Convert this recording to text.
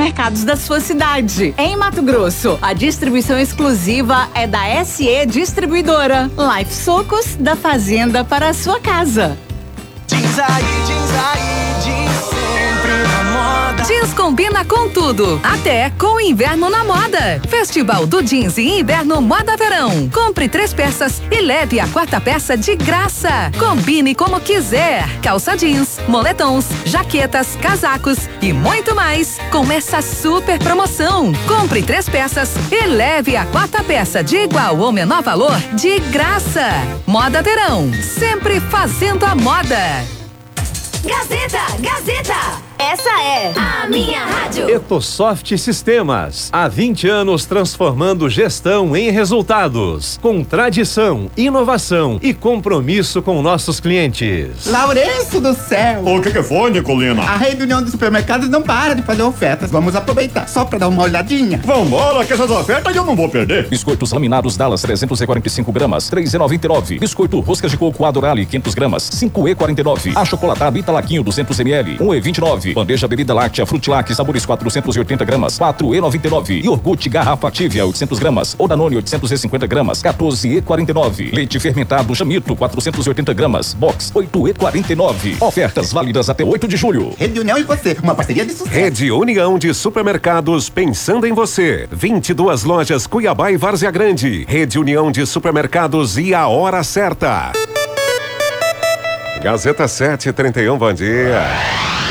supermercados da sua cidade. Em Mato Grosso, a distribuição exclusiva é da SE Distribuidora. Life Socos, da fazenda para a sua casa. Jeans aí, jeans sempre na moda. Jeans combina com tudo, até com o inverno na moda. Festival do Jeans e Inverno Moda Verão. Compre 3 peças e leve a 4ª peça de graça. Combine como quiser. Calça jeans, moletons, jaquetas, casacos e muito mais com essa super promoção. Compre 3 peças e leve a 4ª peça de igual ou menor valor de graça. Moda Verão, sempre fazendo a moda. Gazeta, essa é a minha rádio. Etosoft Sistemas, há 20 anos transformando gestão em resultados, com tradição, inovação e compromisso com nossos clientes. Laurêncio do céu! O que foi, Nicolina? A rede União dos Supermercados não para de fazer ofertas. Vamos aproveitar, só pra dar uma olhadinha. Vambora, que essas ofertas eu não vou perder. Biscoitos laminados Dallas 345 gramas, 3,99. Biscoito roscas de coco Adorale 500 gramas, 5,49. Achocolatado Italaquinho 200 ml, 1,29. Bandeja bebida láctea Frutilac sabores 480 gramas, 4,99. Iogurte garrafa Activia 800 gramas, ou Danone 850 gramas, 14,49. Leite fermentado Chamito 480 gramas, box 8,49. Ofertas válidas até 8 de julho. Rede União e você, uma parceria de sucesso. Rede União de Supermercados, pensando em você. 22 lojas Cuiabá e Várzea Grande. Rede União de Supermercados e a hora certa. Gazeta 7h31, bom dia.